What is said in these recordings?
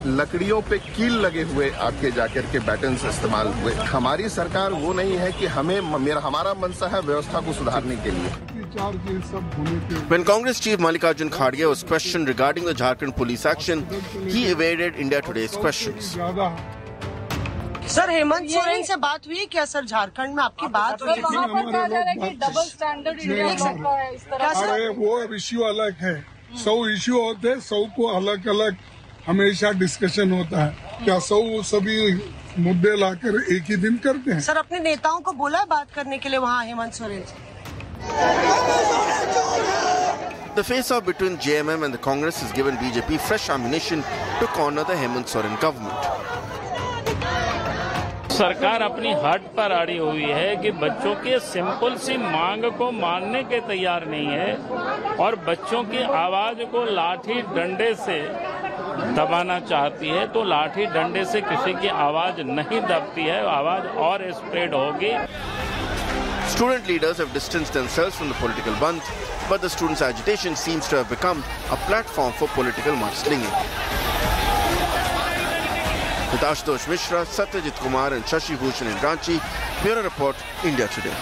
लकड़ियों पे कील लगे हुए आगे जाकर के बैटन्स इस्तेमाल हुए। हमारी सरकार वो नहीं है कि हमारा मनसा है व्यवस्था को सुधारने के लिए। When Congress chief Mallikarjun Kharge was questioned regarding the Jharkhand police action, he evaded India Today's questions. Sir Hemant Soren से बात हुई क्या सर? झारखंड में आपकी बात हुई? वहाँ पर कहा जा रहा है कि डबल स्टैंडर्ड इंडिया का है इस तरह से। अरे वो इश्यू अलग है, 100 इश्यू होते हैं, 100 को अलग अलग हमेशा डिस्कशन होता है। क्या 100 सभी मुद्दे लाकर एक ही दिन करते हैं? सर अपने नेताओं को बोला है बात करने के लिए वहाँ हेमंत सोरेन से? The face-off between JMM and the Congress has given BJP fresh ammunition to corner the Hemant Soren government. सरकार अपनी हट पर अड़ी हुई है कि बच्चों के सिंपल सी मांग को मानने के तैयार नहीं है और बच्चों की आवाज को लाठी डंडे से दबाना चाहती है। तो लाठी डंडे से किसी की आवाज नहीं दबती है, आवाज और स्प्रेड होगी। Student leaders have distanced themselves from the political bunch, but the students' agitation seems to have become a platform for political mudslinging. With Ashutosh Mishra, Satyajit Kumar and Shashi Bhushan in Ranchi, Bureau Report, India Today.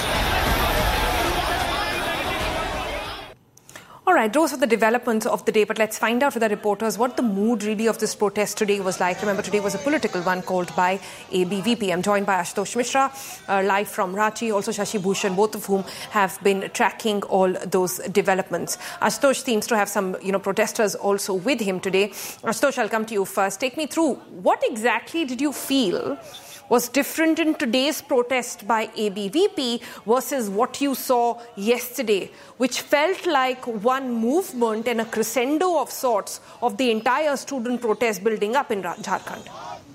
All right, those are the developments of the day, but let's find out with our reporters what the mood really of this protest today was like. Remember, today was a political one called by ABVP. I'm joined by Ashutosh Mishra, live from Ranchi, also Shashi Bhushan, both of whom have been tracking all those developments. Ashutosh seems to have some, protesters also with him today. Ashutosh, I'll come to you first. Take me through, what exactly did you feel was different in today's protest by ABVP versus what you saw yesterday, which felt like one movement and a crescendo of sorts of the entire student protest building up in Jharkhand?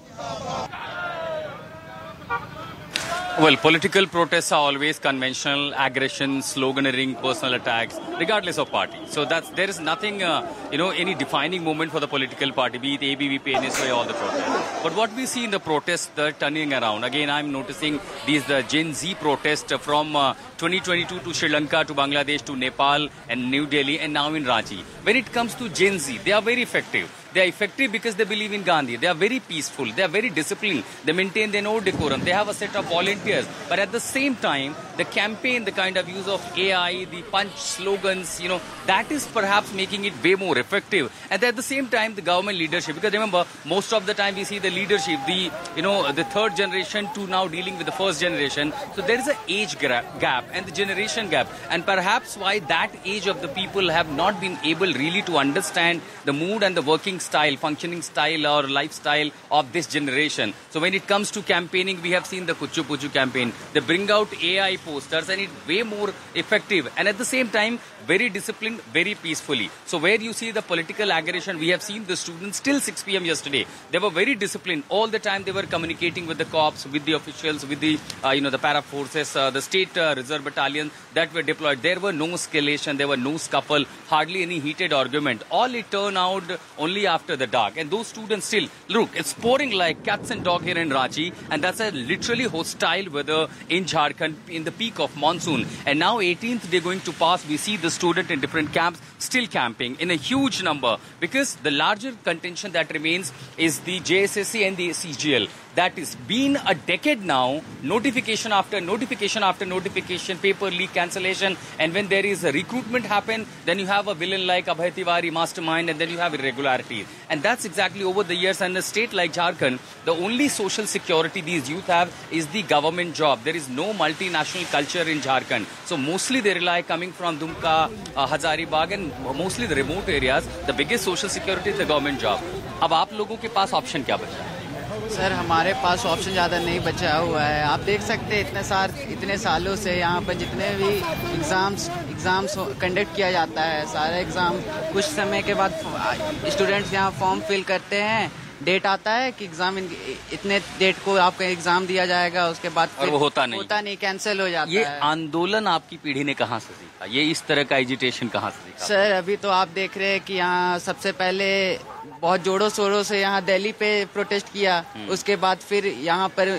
Well, political protests are always conventional, aggression, sloganeering, personal attacks, regardless of party. So there is nothing, any defining moment for the political party, be it ABVP, NSY, all the protests. But what we see in the protests, the turning around, again, I'm noticing the Gen Z protest from 2022 to Sri Lanka, to Bangladesh, to Nepal and New Delhi, and now in Ranchi. When it comes to Gen Z, they are very effective. They are effective because they believe in Gandhi. They are very peaceful. They are very disciplined. They maintain their own decorum. They have a set of volunteers. But at the same time, the campaign, the kind of use of AI, the punch slogans, that is perhaps making it way more effective. And at the same time, the government leadership, because remember, most of the time we see the leadership, the third generation to now dealing with the first generation. So there is an age gap and the generation gap. And perhaps why that age of the people have not been able really to understand the mood and the working style, functioning style or lifestyle of this generation. So when it comes to campaigning, we have seen the Kuchu Puchu campaign. They bring out AI posters and it's way more effective. And at the same time, very disciplined, very peacefully. So where you see the political aggression, we have seen the students till 6 p.m. yesterday. They were very disciplined. All the time they were communicating with the cops, with the officials, with the, the para forces, the state reserve battalion that were deployed. There were no escalation, there were no scuffle, hardly any heated argument. All it turned out only after the dark. And those students still, look, it's pouring like cats and dogs here in Ranchi. And that's a literally hostile weather in Jharkhand in the peak of monsoon. And now 18th they're going to pass. We see the student in different camps still camping in a huge number, because the larger contention that remains is the JSSC and the CGL. That is been a decade now, notification after notification after notification, paper leak, cancellation, and when there is a recruitment happen, then you have a villain like Abhay Tiwari, mastermind, and then you have irregularities. And that's exactly over the years. And a state like Jharkhand, the only social security these youth have is the government job. There is no multinational culture in Jharkhand. So mostly they rely coming from Dumka, Hazaribagh, and mostly the remote areas. The biggest social security is the government job. अब आप लोगों के पास option क्या बचा है? Sir हमारे पास option ज़्यादा नहीं बचा हुआ है। आप देख सकते हैं इतने सालों से यहाँ पर जितने भी एग्ज़ाम्स कंडक्ट किया जाता है, सारे एग्ज़ाम कुछ समय के बाद स्टूडेंट्स यहाँ फॉर्म फिल करते हैं, डेट आता है कि एग्जाम इतने डेट को आपका एग्जाम दिया जाएगा, उसके बाद और वो होता नहीं, कैंसिल हो जाता है। ये आंदोलन आपकी पीढ़ी ने कहाँ से सीखा? ये इस तरह का एजिटेशन कहाँ से सीखा? सर अभी तो आप देख रहे हैं कि यहाँ सबसे पहले बहुत जोरों शोरों से यहाँ दिल्ली पे प्रोटेस्ट किया, उसके बाद फिर यहाँ पर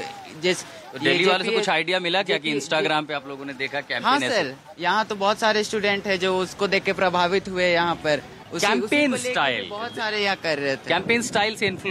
दिल्ली वाले से कुछ आइडिया मिला क्या कि इंस्टाग्राम पे आप लोगों ने देखा कैंपेन? हाँ सर, यहाँ तो बहुत सारे स्टूडेंट हैं जो उसको देख के प्रभावित हुए यहाँ पर, कैंपेन स्टाइल बहुत सारे यहाँ कर रहे थे। कैंपेन स्टाइल से